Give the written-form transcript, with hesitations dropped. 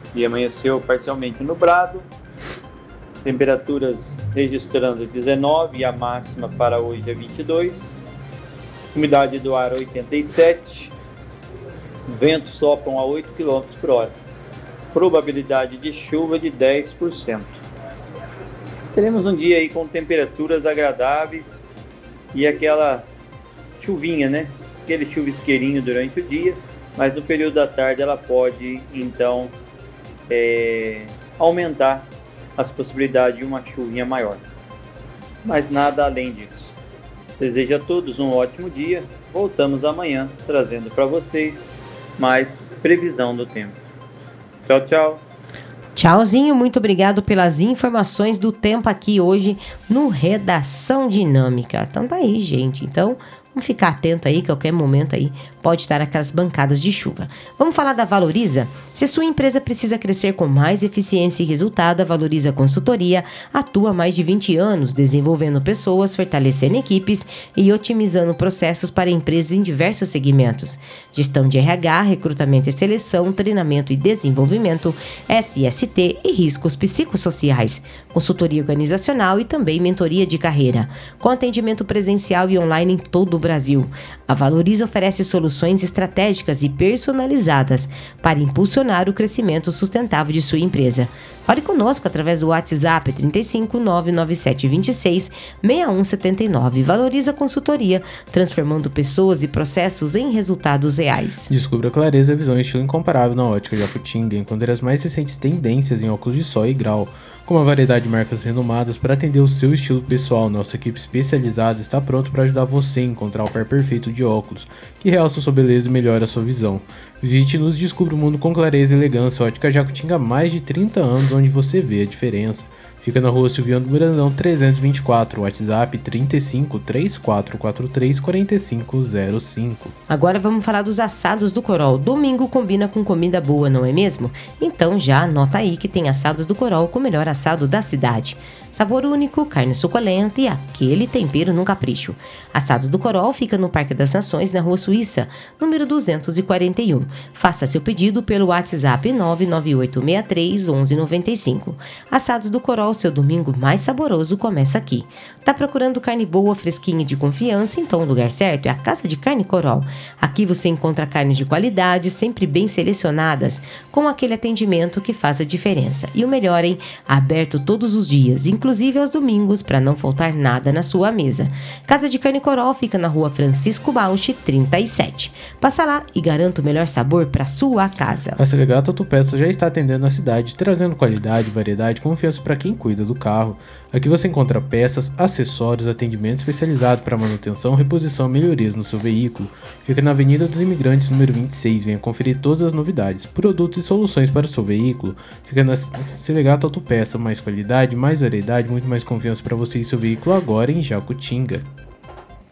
E amanheceu parcialmente nublado, temperaturas registrando 19 e a máxima para hoje é 22, umidade do ar 87, ventos sopram a 8 km por hora, probabilidade de chuva de 10%. Teremos um dia aí com temperaturas agradáveis e aquela chuvinha, né? Aquele chuvisqueirinho durante o dia, mas no período da tarde ela pode então aumentar as possibilidades de uma chuvinha maior. Mas nada além disso. Desejo a todos um ótimo dia. Voltamos amanhã trazendo para vocês mais previsão do tempo. Tchau, tchau. Tchauzinho, muito obrigado pelas informações do tempo aqui hoje no Redação Dinâmica. Então tá aí, gente. Então vamos ficar atento aí, que a qualquer momento aí pode estar aquelas bancadas de chuva. Vamos falar da Valoriza? Se sua empresa precisa crescer com mais eficiência e resultado, a Valoriza Consultoria atua há mais de 20 anos, desenvolvendo pessoas, fortalecendo equipes e otimizando processos para empresas em diversos segmentos. Gestão de RH, recrutamento e seleção, treinamento e desenvolvimento, SST e riscos psicossociais, consultoria organizacional e também mentoria de carreira, com atendimento presencial e online em todo o Brasil. A Valoriza oferece soluções estratégicas e personalizadas para impulsionar o crescimento sustentável de sua empresa. Fale conosco através do WhatsApp 35 997 26 6179. Valoriza Consultoria, transformando pessoas e processos em resultados reais. Descubra clareza, visão e estilo incomparável na Ótica Jacutinga. Encontre as mais recentes tendências em óculos de sol e grau, com uma variedade de marcas renomadas para atender o seu estilo pessoal. Nossa equipe especializada está pronta para ajudar você a encontrar o par perfeito de óculos, que realça sua beleza e melhora a sua visão. Visite-nos e descubra o mundo com clareza e elegância. Ótica Jacutinga há mais de 30 anos, onde você vê a diferença. Fica na rua Silviano do Brandão 324, WhatsApp 35 3443 4505. Agora vamos falar dos assados do Corol. Domingo combina com comida boa, não é mesmo? Então já anota aí que tem assados do Corol com o melhor assado da cidade. Sabor único, carne suculenta e aquele tempero num capricho. Assados do Corol fica no Parque das Nações, na Rua Suíça, número 241. Faça seu pedido pelo WhatsApp 998631195. Assados do Corol, seu domingo mais saboroso começa aqui. Tá procurando carne boa, fresquinha e de confiança? Então o lugar certo é a Casa de Carne Corol. Aqui você encontra carnes de qualidade, sempre bem selecionadas, com aquele atendimento que faz a diferença. E o melhor, hein? Aberto todos os dias, inclusive aos domingos, para não faltar nada na sua mesa. Casa de Carne Corol fica na Rua Francisco Bauchi, 37. Passa lá e garanta o melhor sabor para sua casa. A Selegato Autopeças já está atendendo a cidade, trazendo qualidade, variedade e confiança para quem cuida do carro. Aqui você encontra peças, acessórios, atendimento especializado para manutenção, reposição e melhorias no seu veículo. Fica na Avenida dos Imigrantes, número 26. Venha conferir todas as novidades, produtos e soluções para o seu veículo. Fica na Selegato Autopeças, mais qualidade, mais variedade, muito mais confiança para você e seu veículo agora em Jacutinga.